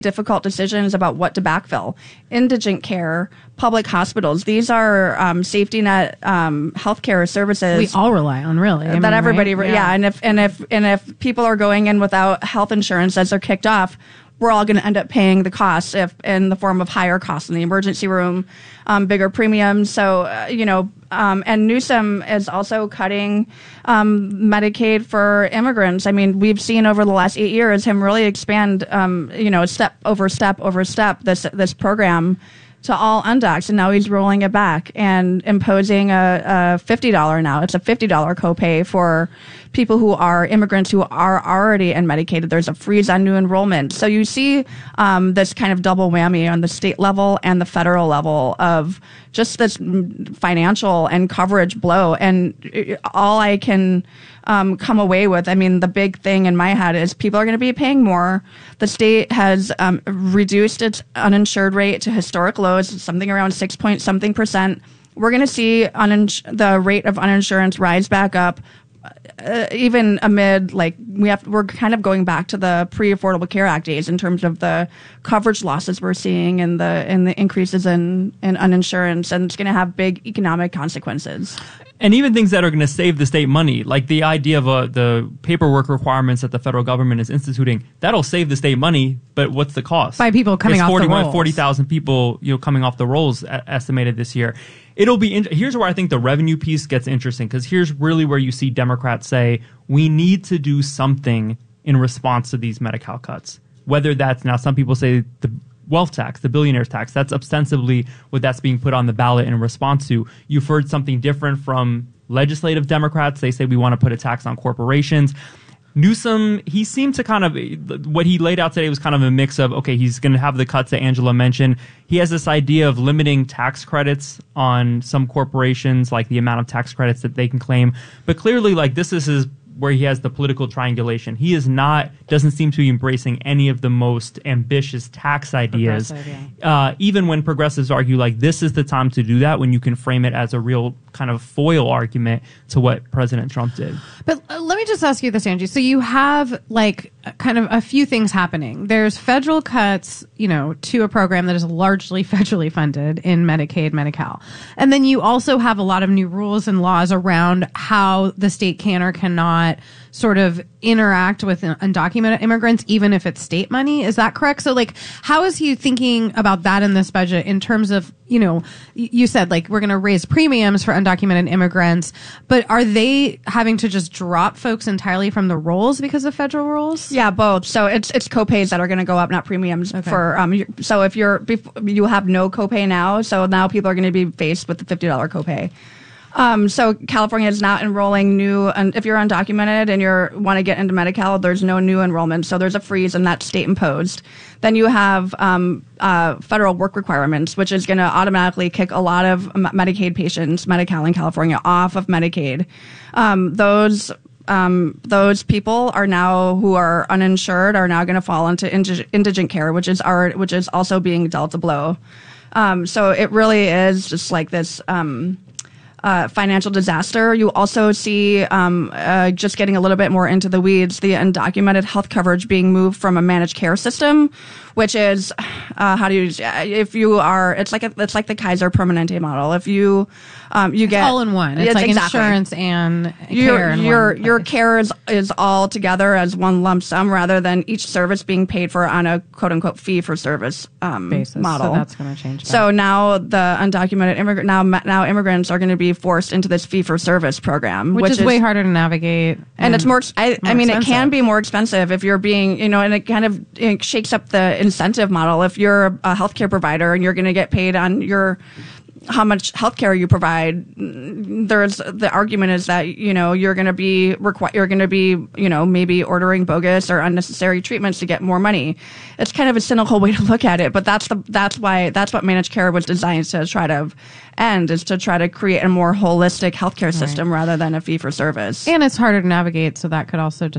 difficult decisions about what to backfill. Indigent care, public hospitals, these are safety net healthcare services we all rely on, really. that everybody, right? yeah. And if people are going in without health insurance as they're kicked off, we're all going to end up paying the costs if in the form of higher costs in the emergency room, bigger premiums. So, and Newsom is also cutting Medicaid for immigrants. I mean, we've seen over the last 8 years him really expand, step over step, this program to all undocs, and now he's rolling it back and imposing a $50 now. It's a $50 copay for people who are immigrants who are already in Medicaid. There's a freeze on new enrollment. So you see this kind of double whammy on the state level and the federal level of just this financial and coverage blow. And all I can come away with, I mean, the big thing in my head is people are going to be paying more. The state has reduced its uninsured rate to historic lows, something around 6-point-something%. We're going to see the rate of uninsurance rise back up. Even amid, we're kind of going back to the pre-Affordable Care Act days in terms of the coverage losses we're seeing and the increases in uninsurance, and it's going to have big economic consequences. And even things that are going to save the state money, like the idea of the paperwork requirements that the federal government is instituting, that'll save the state money, but what's the cost? By people coming off the rolls. 40,000 people coming off the rolls estimated this year. It'll be here's where I think the revenue piece gets interesting, because here's really where you see Democrats say we need to do something in response to these Medi-Cal cuts. Whether that's, now some people say the wealth tax, the billionaire's tax, that's ostensibly what that's being put on the ballot in response to. You've heard something different from legislative Democrats. They say we want to put a tax on corporations. Newsom, he seemed to kind of, what he laid out today was kind of a mix of, okay, he's going to have the cuts that Angela mentioned. He has this idea of limiting tax credits on some corporations, like the amount of tax credits that they can claim. But clearly, this is where he has the political triangulation. He doesn't seem to be embracing any of the most ambitious tax ideas. Even when progressives argue this is the time to do that, when you can frame it as a real kind of foil argument to what President Trump did. But let me just ask you this, Angie. So you have kind of a few things happening. There's federal cuts, to a program that is largely federally funded in Medicaid, Medi-Cal. And then you also have a lot of new rules and laws around how the state can or cannot sort of interact with undocumented immigrants, even if it's state money. Is that correct? So how is he thinking about that in this budget in terms of, you said we're going to raise premiums for undocumented immigrants, but are they having to just drop folks entirely from the rolls because of federal rules? Yeah, both. So it's copays that are going to go up, not premiums. Okay. So if you have no copay now, so now people are going to be faced with the $50 copay. So California is not enrolling new, and if you're undocumented and you want to get into Medi-Cal, there's no new enrollment. So there's a freeze, and that's state imposed. Then you have federal work requirements, which is going to automatically kick a lot of Medicaid patients, Medi-Cal in California, off of Medicaid. Those people are now, who are uninsured, are now going to fall into indigent care, which is also being dealt a blow. So it really is just this. Financial disaster. You also see, just getting a little bit more into the weeds, the undocumented health coverage being moved from a managed care system, which is, if you are, it's like the Kaiser Permanente model. If you get all in one. It's insurance and care. Your care is all together as one lump sum, rather than each service being paid for on a quote unquote fee for service basis model. So that's going to change. So now the undocumented now immigrants are going to be forced into this fee for service program, which is way harder to navigate, and it's more. I mean, expensive. It can be more expensive if you're being, and it kind of shakes up the incentive model. If you're a healthcare provider and you're going to get paid on how much healthcare you provide, the argument is that you're going to be maybe ordering bogus or unnecessary treatments to get more money. It's kind of a cynical way to look at it, but that's what managed care was designed to try to end, is to try to create a more holistic healthcare system rather than a fee for service. And it's harder to navigate, so that could also just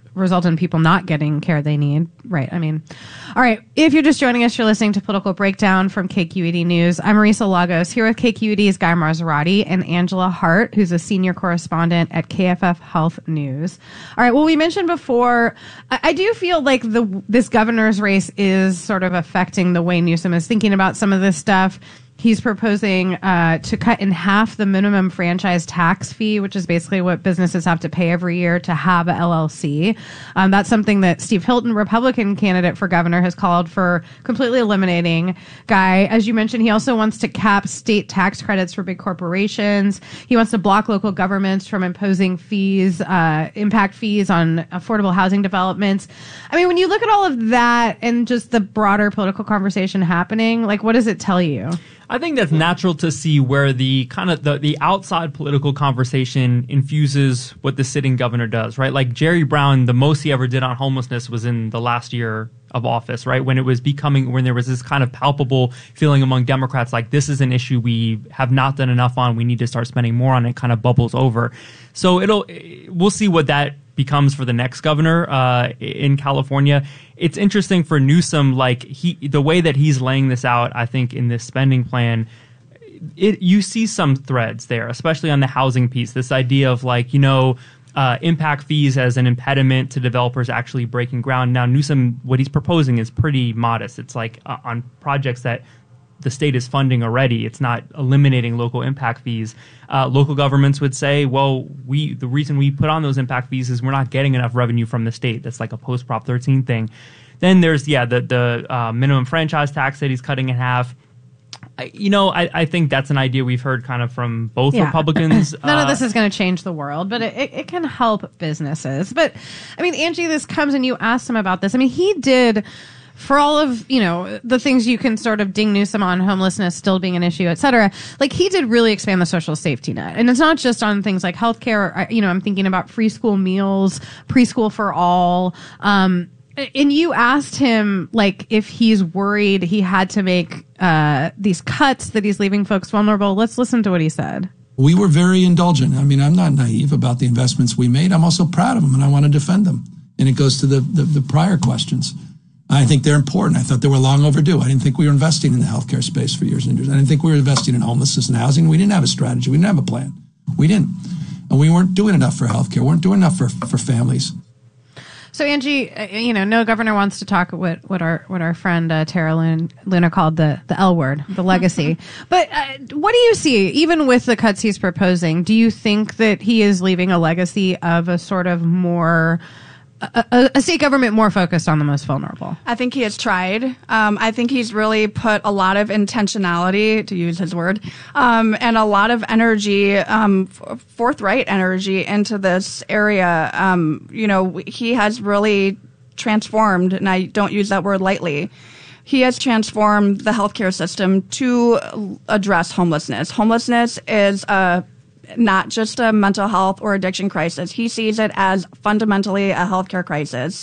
result in people not getting care they need. Right. I mean, all right. If you're just joining us, you're listening to Political Breakdown from KQED News. I'm Marisa Lagos, here with KQED's Guy Marzorati and Angela Hart, who's a senior correspondent at KFF Health News. All right. Well, we mentioned before, I do feel like this governor's race is sort of affecting the way Newsom is thinking about some of this stuff. He's proposing to cut in half the minimum franchise tax fee, which is basically what businesses have to pay every year to have a LLC. That's something that Steve Hilton, Republican candidate for governor, has called for completely eliminating. Guy, as you mentioned, he also wants to cap state tax credits for big corporations. He wants to block local governments from imposing fees, impact fees on affordable housing developments. I mean, when you look at all of that and just the broader political conversation happening, like, what does it tell you? I think that's natural to see where the kind of the outside political conversation infuses what the sitting governor does, right? Like Jerry Brown, the most he ever did on homelessness was in the last year of office, right? When there was this kind of palpable feeling among Democrats, like this is an issue we have not done enough on. We need to start spending more on it, kind of bubbles over. So we'll see what that becomes for the next governor in California. It's interesting for Newsom, like the way that he's laying this out, I think in this spending plan, you see some threads there, especially on the housing piece, this idea of like, impact fees as an impediment to developers actually breaking ground. Now, Newsom, what he's proposing is pretty modest. It's like on projects that the state is funding already. It's not eliminating local impact fees. Local governments would say, well, the reason we put on those impact fees is we're not getting enough revenue from the state. That's like a post-Prop 13 thing. Then there's, the minimum franchise tax that he's cutting in half. I think that's an idea we've heard kind of from both Republicans. None of this is going to change the world, but it can help businesses. But, I mean, Angie, this comes and you asked him about this. I mean, he did... For all of, the things you can sort of ding Newsom on, homelessness still being an issue, et cetera, like he did really expand the social safety net. And it's not just on things like healthcare. I'm thinking about free school meals, preschool for all. And you asked him, like, if he's worried he had to make these cuts, that he's leaving folks vulnerable. Let's listen to what he said. We were very indulgent. I mean, I'm not naive about the investments we made. I'm also proud of them, and I want to defend them. And it goes to the prior questions. I think they're important. I thought they were long overdue. I didn't think we were investing in the healthcare space for years and years. I didn't think we were investing in homelessness and housing. We didn't have a strategy. We didn't have a plan. We didn't. And we weren't doing enough for healthcare. We weren't doing enough for families. So, Angie, no governor wants to talk what our friend Tara Luna called the L word, the legacy. But what do you see, even with the cuts he's proposing? Do you think that he is leaving a legacy of a sort of more... A state government more focused on the most vulnerable? I think he has tried. I think he's really put a lot of intentionality, to use his word, and a lot of energy, forthright energy into this area. He has really transformed, and I don't use that word lightly. He has transformed the healthcare system to address homelessness. Homelessness is not just a mental health or addiction crisis. He sees it as fundamentally a healthcare crisis.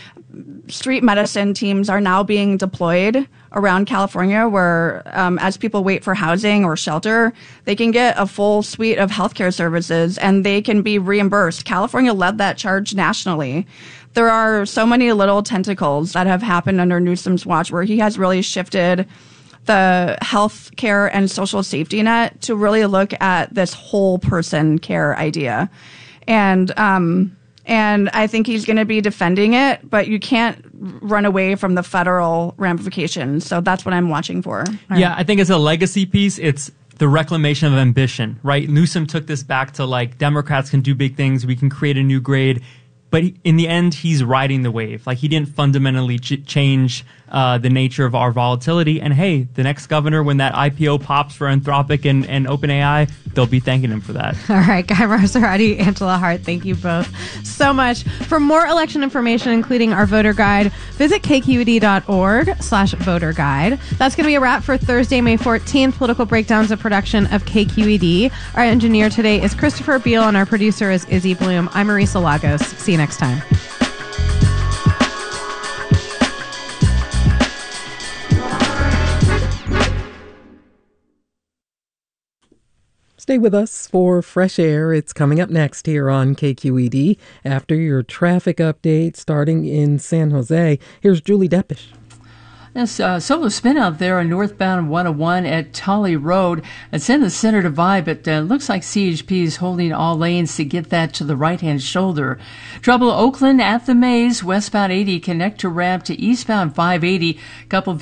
Street medicine teams are now being deployed around California where, as people wait for housing or shelter, they can get a full suite of healthcare services and they can be reimbursed. California led that charge nationally. There are so many little tentacles that have happened under Newsom's watch where he has really shifted the health care and social safety net to really look at this whole person care idea. And I think he's going to be defending it, but you can't run away from the federal ramifications. So that's what I'm watching for. Yeah, I think it's a legacy piece. It's the reclamation of ambition, right? Newsom took this back to like Democrats can do big things. We can create a new grade. But in the end, he's riding the wave. Like he didn't fundamentally change the nature of our volatility. And hey, the next governor, when that IPO pops for Anthropic and OpenAI, they'll be thanking him for that. All right, Guy Marzorati, Angela Hart, thank you both so much. For more election information, including our voter guide, visit kqed.org/voter guide. That's going to be a wrap for Thursday, May 14th. Political Breakdown's a production of KQED. Our engineer today is Christopher Beal, and our producer is Izzy Bloom. I'm Marisa Lagos. See you next time. Stay with us for Fresh Air. It's coming up next here on KQED after your traffic update starting in San Jose. Here's Julie Deppish. Yes, solo spin out there on northbound 101 at Tully Road. It's in the center divide, but looks like CHP is holding all lanes to get that to the right-hand shoulder. Trouble Oakland at the Maze, westbound 80 connector ramp to eastbound 580. Couple